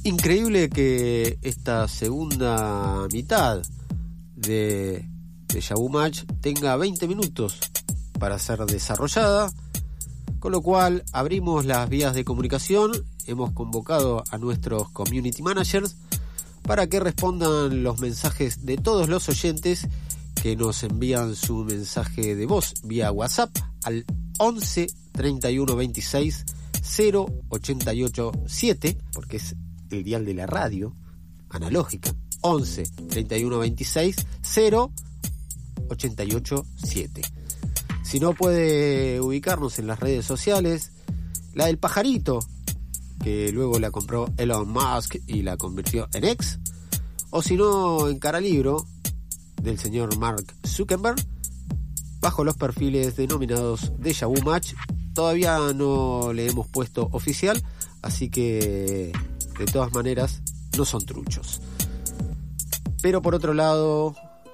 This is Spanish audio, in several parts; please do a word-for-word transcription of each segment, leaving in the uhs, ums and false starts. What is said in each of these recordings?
increíble que esta segunda mitad de, de Yahoo Match tenga veinte minutos para ser desarrollada, con lo cual abrimos las vías de comunicación. Hemos convocado a nuestros community managers para que respondan los mensajes de todos los oyentes que nos envían su mensaje de voz vía WhatsApp al once treinta y uno veintiséis cero ochenta y ocho siete, porque es el dial de la radio analógica, once treinta y uno veintiséis cero ochenta y ocho siete. Si no, puede ubicarnos en las redes sociales, la del pajarito, que luego la compró Elon Musk y la convirtió en X, o si no, en Caralibro, del señor Mark Zuckerberg, bajo los perfiles denominados de Yahoo Match. Todavía no le hemos puesto oficial, así que de todas maneras no son truchos. Pero por otro lado,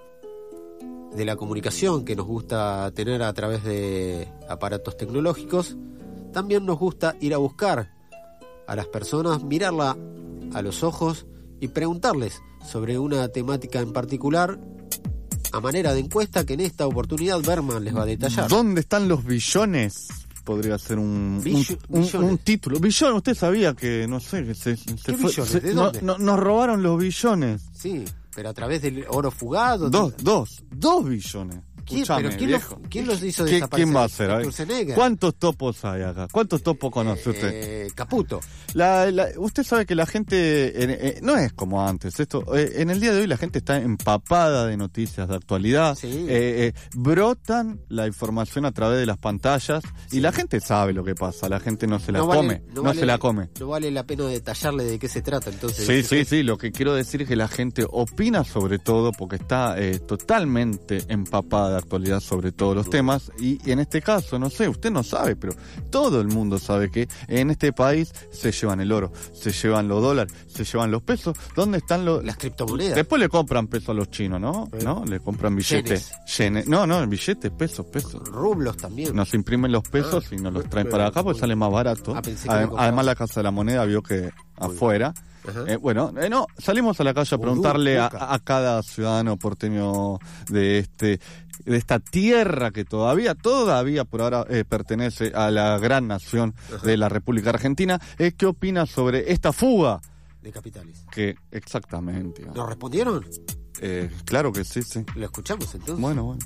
de la comunicación que nos gusta tener a través de aparatos tecnológicos, también nos gusta ir a buscar a las personas, mirarla a los ojos y preguntarles sobre una temática en particular, a manera de encuesta que en esta oportunidad Berman les va a detallar. ¿Dónde están los billones? Podría ser un, Billo- un, un, billones. un título. Billón, usted sabía que, no sé, que se, se ¿Qué fue, billones? se- ¿De no- dónde? no- nos robaron los billones. Sí, pero a través del oro fugado. Dos, dos, dos billones. ¿Quién, Escuchame, pero ¿quién, los, viejo. ¿quién los hizo ¿Qué- desaparecer? ¿Quién va a ser? A ver, Sturzenegger. ¿cuántos topos hay acá? ¿Cuántos topos conoce usted? Eh, Caputo. La, la, usted sabe que la gente eh, eh, no es como antes. Esto eh, en el día de hoy la gente está empapada de noticias de actualidad. Sí. Eh, eh, brotan la información a través de las pantallas y la gente sabe lo que pasa. La gente no se la No vale- come, no, vale- se la come. No vale la pena detallarle de qué se trata, entonces. Sí, sí, sí. Lo que quiero decir es que la gente opina sobre todo porque está eh, totalmente empapada de actualidad sobre todos los temas. Y, y en este caso, no sé, usted no sabe, pero todo el mundo sabe que en este país se llevan el oro, se llevan los dólares, se llevan los pesos. ¿Dónde están los...? Las criptomonedas. Después le compran pesos a los chinos, ¿no? Sí. ¿No? Le compran billetes. Yenes. No, no, billetes, pesos, pesos. Rublos también. Nos imprimen los pesos Ah, y nos los muy- traen para acá porque muy- sale más barato. Ah, pensé que Adem- lo compraba. además la Casa de la Moneda vio que afuera. Ajá. Eh, bueno, eh, no, salimos a la calle a Udú, preguntarle a, Luca. a cada ciudadano porteño de este de esta tierra que todavía, todavía por ahora eh, pertenece a la gran nación de la República Argentina, eh, ¿qué opina sobre esta fuga? De capitales. Que exactamente. ¿Nos respondieron? Eh, claro que sí, sí. Lo escuchamos entonces. Bueno, bueno.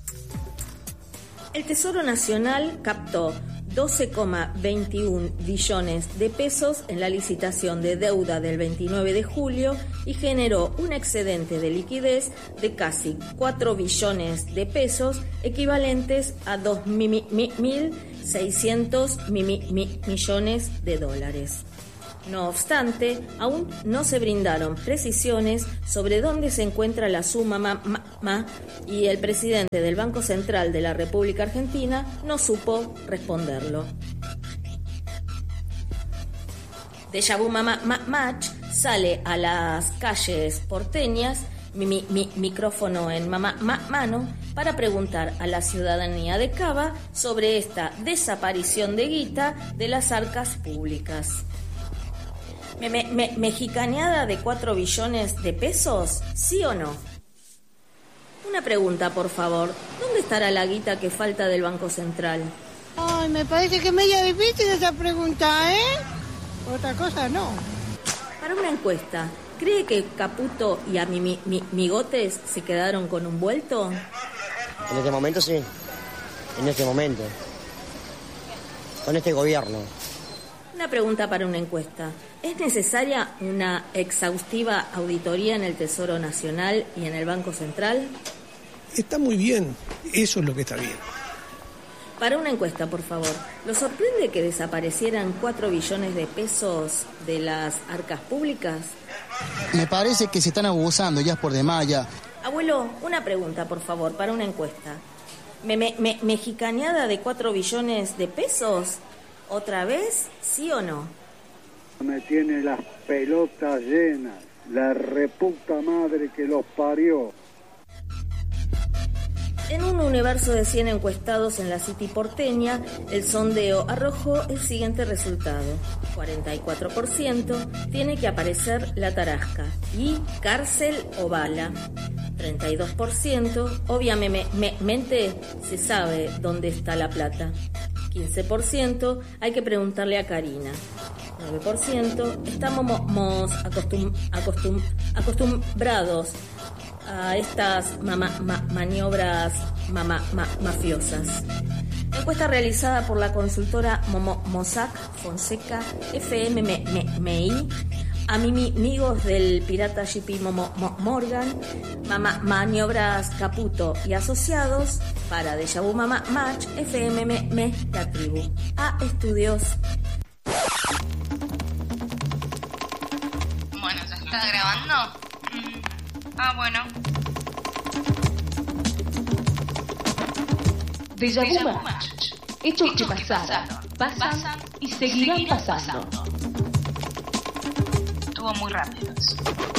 El Tesoro Nacional captó doce coma veintiuno billones de pesos en la licitación de deuda del veintinueve de julio y generó un excedente de liquidez de casi cuatro billones de pesos, equivalentes a dos mil seiscientos millones de dólares. No obstante, aún no se brindaron precisiones sobre dónde se encuentra la suma ma- ma- ma- y el presidente del Banco Central de la República Argentina no supo responderlo. De Yahoo Ma- Ma- Match sale a las calles porteñas, mi, mi- mi- micrófono en ma- ma- mano, para preguntar a la ciudadanía de Cava sobre esta desaparición de guita de las arcas públicas. Me, me, me- ¿Mexicaneada de cuatro billones de pesos? ¿Sí o no? Una pregunta, por favor. ¿Dónde estará la guita que falta del Banco Central? Ay, me parece que es media difícil esa pregunta, ¿eh? Otra cosa no. Para una encuesta, ¿cree que Caputo y a mi, mi- mi- Migotes se quedaron con un vuelto? En este momento sí. En este momento. Con este gobierno. Una pregunta para una encuesta. ¿Es necesaria una exhaustiva auditoría en el Tesoro Nacional y en el Banco Central? Está muy bien, eso es lo que está bien. Para una encuesta, por favor. ¿Lo sorprende que desaparecieran cuatro billones de pesos de las arcas públicas? Me parece que se están abusando, ya es por demás, ya. Abuelo, una pregunta, por favor, para una encuesta. ¿Me, me, me- ¿Mexicaneada de cuatro billones de pesos? ¿Otra vez? ¿Sí o no? Me tiene las pelotas llenas, la reputa madre que los parió. En un universo de cien encuestados en la City porteña, el sondeo arrojó el siguiente resultado. cuarenta y cuatro por ciento, tiene que aparecer la tarasca y cárcel o bala. treinta y dos por ciento, obviamente se sabe dónde está la plata. quince por ciento, hay que preguntarle a Karina. nueve por ciento, estamos acostum, acostum, acostumbrados a estas mama, ma, maniobras mama, ma, mafiosas. Encuesta realizada por la consultora Momo, Mossack Fonseca F M M I a amigos del pirata J P Momo, Mo, Morgan, mama, maniobras Caputo y asociados para Deja Vu Mama Match F M M La Tribu. A estudios. Bueno, ¿ya está grabando? Mm. Ah, bueno. Deja Vu Match. Hechos que pasaron, pasan y seguirán pasando. Estuvo muy rápido eso.